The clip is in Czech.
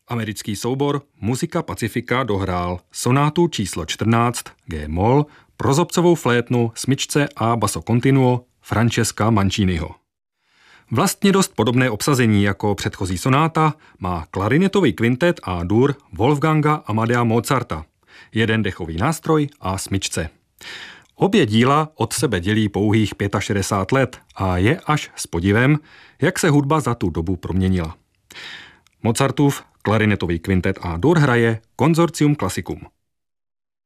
Americký soubor Musica Pacifica dohrál sonátu číslo 14 G-moll pro zobcovou flétnu, smyčce a basso continuo Francesca Manciniho. Vlastně dost podobné obsazení jako předchozí sonáta má klarinetový kvintet A-dur Wolfganga Amadea Mozarta, jeden dechový nástroj a smyčce. Obě díla od sebe dělí pouhých 65 let a je až s podivem, jak se hudba za tu dobu proměnila. Mozartův klarinetový kvintet A-dur hraje Consortium Classicum.